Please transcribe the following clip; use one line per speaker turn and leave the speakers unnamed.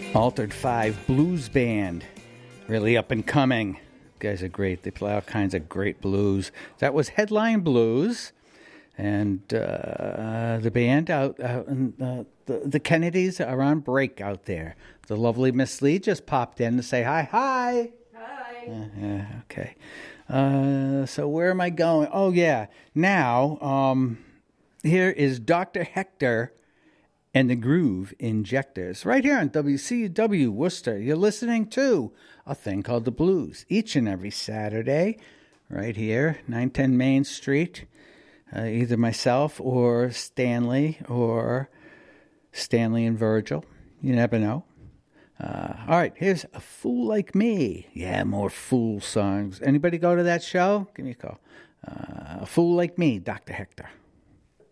Altered 5 Blues Band. Really up and coming. Guys are great. They play all kinds of great blues. That was Headline Blues. And the band out in the Kennedys are on break out there. The lovely Miss Lee just popped in to say hi. Hi.
Hi.
Okay. So where am I going? Oh, yeah. Now, here is Dr. Hector and the Groove Injectors. Right here on WCW Worcester. You're listening to a thing called The Blues. Each and every Saturday, right here, 910 Main Street. Either myself or Stanley and Virgil. You never know. All right, here's A Fool Like Me. Yeah, more Fool songs. Anybody go to that show? Give me a call. A Fool Like Me, Dr. Hector.